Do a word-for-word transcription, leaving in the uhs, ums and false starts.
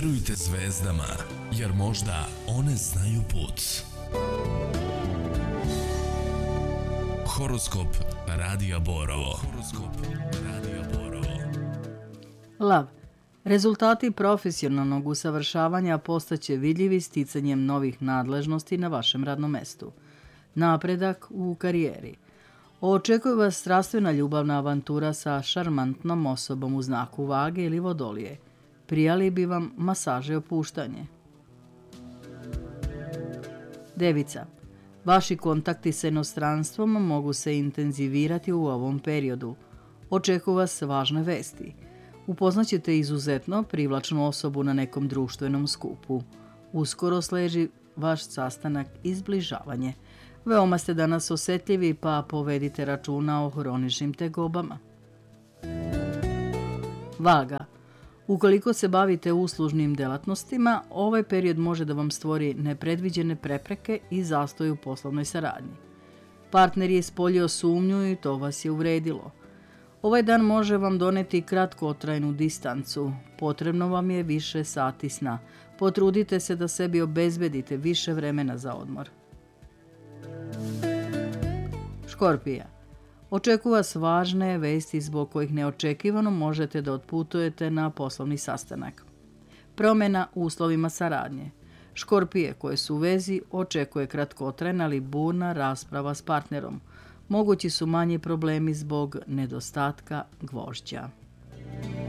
Verujte zvezdama, jer možda one znaju put. Horoskop Radija Borovo. Horoskop Radija Borovo. Lav. Rezultati profesionalnog usavršavanja postaće vidljivi sticanjem novih nadležnosti na vašem radnom mestu. Napredak u karijeri. Očekuje vas strastvena ljubavna avantura sa šarmantnom osobom u znaku Vage ili Vodolije. Prijali bi vam masaže i opuštanje. Devica. Vaši kontakti sa inostranstvom mogu se intenzivirati u ovom periodu. Očekuju vas važne vesti. Upoznaćete izuzetno privlačnu osobu na nekom društvenom skupu. Uskoro sleži vaš sastanak i zbližavanje. Veoma ste danas osetljivi, pa povedite računa o hroničnim tegobama. Vaga. Ukoliko se bavite uslužnim delatnostima, ovaj period može da vam stvori nepredviđene prepreke i zastoj u poslovnoj saradnji. Partner je ispoljio sumnju i to vas je uvredilo. Ovaj dan može vam doneti kratkotrajnu distancu. Potrebno vam je više sati sna. Potrudite se da sebi obezbedite više vremena za odmor. Škorpija. Očekuju vas važne vesti zbog kojih neočekivano možete da otputujete na poslovni sastanak. Promjena u uslovima saradnje. Škorpije koje su u vezi očekuje kratkotrajna ali burna rasprava s partnerom. Mogući su manji problemi zbog nedostatka gvožđa.